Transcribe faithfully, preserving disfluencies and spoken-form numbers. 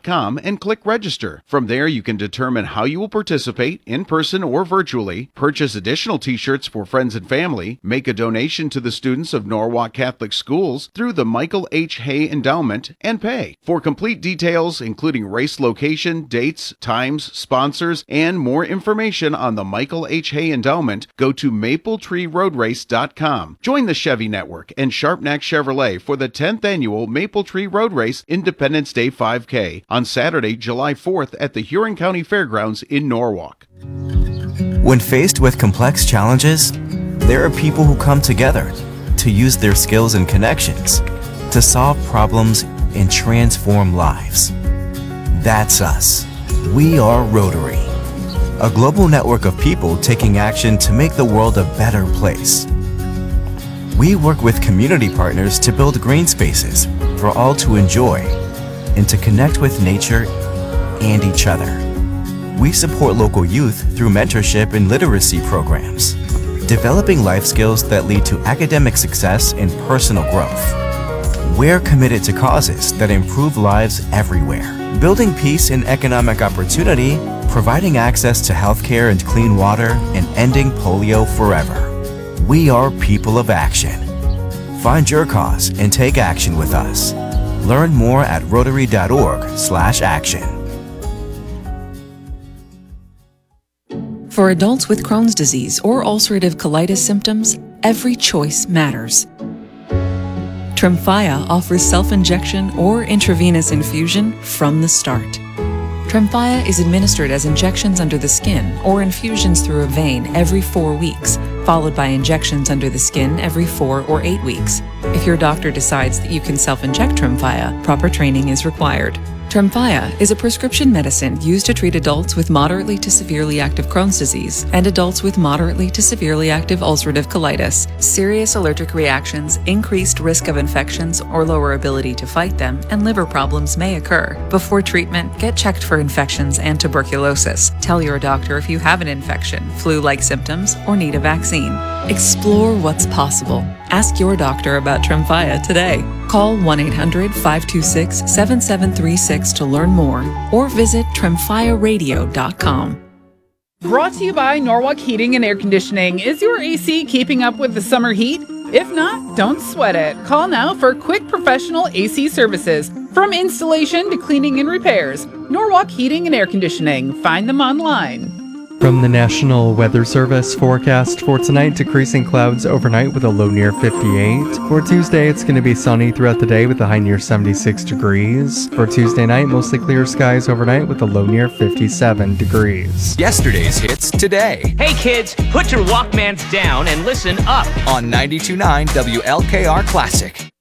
com and click register. From there, you can determine how you will participate, in person or virtually, purchase additional t-shirts for friends and family, make a donation to the students of Norwalk Catholic Schools through the Michael H. Hay Endowment, and pay. For complete details, including race location, dates, times, sponsors, and more information on the Michael H. Hay Endowment, go to maple tree road race dot com. Join the Chevy Network and Sharpnack Chevrolet for the tenth Annual Maple Tree Road Race Independence Day five K on Saturday, July fourth at the Huron County Fairgrounds in Norwalk. When faced with complex challenges, there are people who come together to use their skills and connections to solve problems and transform lives. That's us. We are Rotary, a global network of people taking action to make the world a better place. We work with community partners to build green spaces for all to enjoy and to connect with nature and each other. We support local youth through mentorship and literacy programs, developing life skills that lead to academic success and personal growth. We're committed to causes that improve lives everywhere, building peace and economic opportunity, providing access to healthcare and clean water, and ending polio forever. We are people of action. Find your cause and take action with us. Learn more at rotary dot org slash action. For adults with Crohn's disease or ulcerative colitis symptoms, every choice matters. Tremfya offers self-injection or intravenous infusion from the start. Tremfya is administered as injections under the skin or infusions through a vein every four weeks, followed by injections under the skin every four or eight weeks. If your doctor decides that you can self-inject Tremfya, proper training is required. Tremfya is a prescription medicine used to treat adults with moderately to severely active Crohn's disease and adults with moderately to severely active ulcerative colitis. Serious allergic reactions, increased risk of infections or lower ability to fight them, and liver problems may occur. Before treatment, get checked for infections and tuberculosis. Tell your doctor if you have an infection, flu-like symptoms, or need a vaccine. Explore what's possible. Ask your doctor about Tremfya today. Call one eight hundred, five two six, seven seven three six to learn more or visit tremfya radio dot com. Brought to you by Norwalk Heating and Air Conditioning. Is your A C keeping up with the summer heat? If not, don't sweat it. Call now for quick professional A C services. From installation to cleaning and repairs, Norwalk Heating and Air Conditioning. Find them online. From the National Weather Service forecast for tonight, decreasing clouds overnight with a low near fifty-eight. For Tuesday, it's going to be sunny throughout the day with a high near seventy-six degrees. For Tuesday night, mostly clear skies overnight with a low near fifty-seven degrees. Yesterday's hits today. Hey kids, put your Walkmans down and listen up On ninety-two point nine W L K R Classic.